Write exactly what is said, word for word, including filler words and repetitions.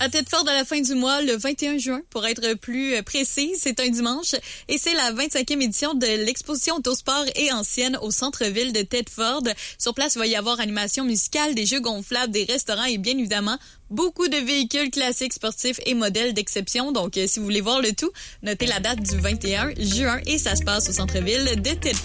À Thetford à la fin du mois, le vingt et un juin, pour être plus précis, c'est un dimanche et c'est la vingt-cinquième édition de l'exposition Autosport et Ancienne au centre-ville de Thetford. Sur place, il va y avoir animation musicale, des jeux gonflables, des restaurants et bien évidemment, beaucoup de véhicules classiques, sportifs et modèles d'exception. Donc, si vous voulez voir le tout, notez la date du vingt et un juin et ça se passe au centre-ville de Thetford.